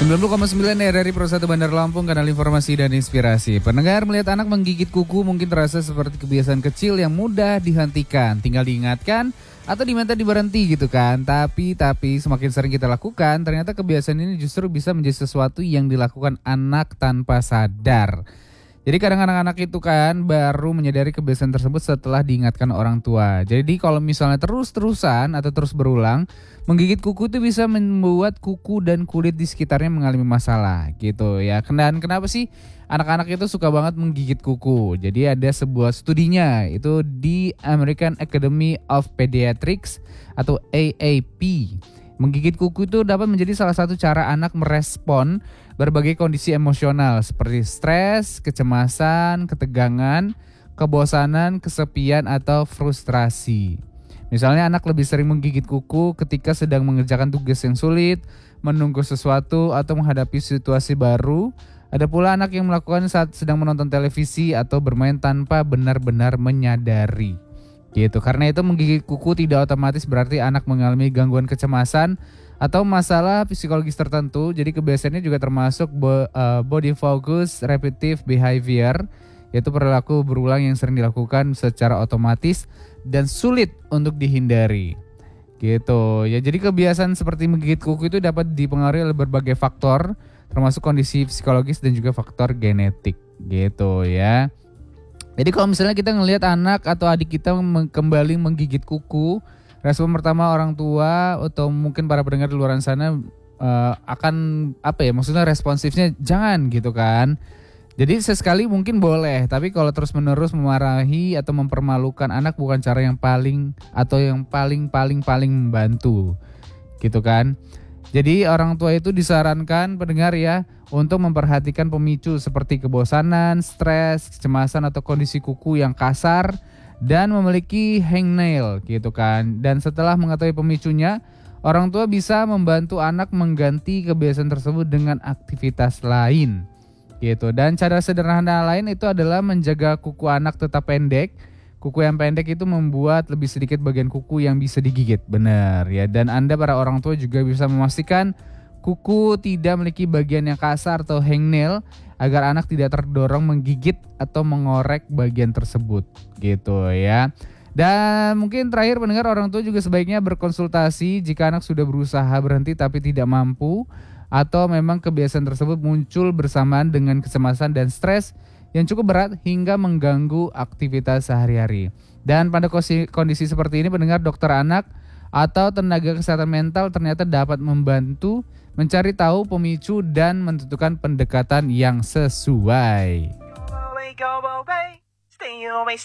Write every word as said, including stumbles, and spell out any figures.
sembilan puluh koma sembilan R R I Pro satu Bandar Lampung, kanal informasi dan inspirasi. Pendengar, melihat anak menggigit kuku mungkin terasa seperti kebiasaan kecil yang mudah dihentikan, tinggal diingatkan atau diminta diberhenti gitu kan. Tapi tapi semakin sering kita lakukan, ternyata kebiasaan ini justru bisa menjadi sesuatu yang dilakukan anak tanpa sadar. Jadi kadang anak-anak itu kan baru menyadari kebiasaan tersebut setelah diingatkan orang tua. Jadi kalau misalnya terus-terusan atau terus berulang, menggigit kuku itu bisa membuat kuku dan kulit di sekitarnya mengalami masalah gitu ya. Dan kenapa sih anak-anak itu suka banget menggigit kuku? Jadi ada sebuah studinya itu di American Academy of Pediatrics atau A A P. Menggigit kuku itu dapat menjadi salah satu cara anak merespon berbagai kondisi emosional seperti stres, kecemasan, ketegangan, kebosanan, kesepian, atau frustrasi. Misalnya anak lebih sering menggigit kuku ketika sedang mengerjakan tugas yang sulit, menunggu sesuatu, atau menghadapi situasi baru. Ada pula anak yang melakukan saat sedang menonton televisi atau bermain tanpa benar-benar menyadari. Gitu. Karena itu menggigit kuku tidak otomatis berarti anak mengalami gangguan kecemasan atau masalah psikologis tertentu. Jadi kebiasaannya juga termasuk bo, uh, body focus repetitive behavior, yaitu perilaku berulang yang sering dilakukan secara otomatis dan sulit untuk dihindari. Gitu. Ya, jadi kebiasaan seperti menggigit kuku itu dapat dipengaruhi oleh berbagai faktor, termasuk kondisi psikologis dan juga faktor genetik. Gitu ya. Jadi kalau misalnya kita ngelihat anak atau adik kita kembali menggigit kuku, respon pertama orang tua atau mungkin para pendengar di luar sana uh, akan apa ya, maksudnya responsifnya jangan gitu kan. Jadi sesekali mungkin boleh, tapi kalau terus-menerus memarahi atau mempermalukan anak bukan cara yang paling atau yang paling-paling-paling membantu gitu kan. Jadi orang tua itu disarankan pendengar ya untuk memperhatikan pemicu seperti kebosanan, stres, kecemasan atau kondisi kuku yang kasar dan memiliki hangnail gitu kan. Dan setelah mengetahui pemicunya, orang tua bisa membantu anak mengganti kebiasaan tersebut dengan aktivitas lain gitu. Dan cara sederhana lain itu adalah menjaga kuku anak tetap pendek. Kuku yang pendek itu membuat lebih sedikit bagian kuku yang bisa digigit, benar ya. Dan Anda para orang tua juga bisa memastikan kuku tidak memiliki bagian yang kasar atau hangnail agar anak tidak terdorong menggigit atau mengorek bagian tersebut, gitu ya. Dan mungkin terakhir pendengar, orang tua juga sebaiknya berkonsultasi jika anak sudah berusaha berhenti tapi tidak mampu, atau memang kebiasaan tersebut muncul bersamaan dengan kecemasan dan stres yang cukup berat hingga mengganggu aktivitas sehari-hari. Dan pada kondisi seperti ini pendengar, dokter anak atau tenaga kesehatan mental ternyata dapat membantu mencari tahu pemicu dan menentukan pendekatan yang sesuai.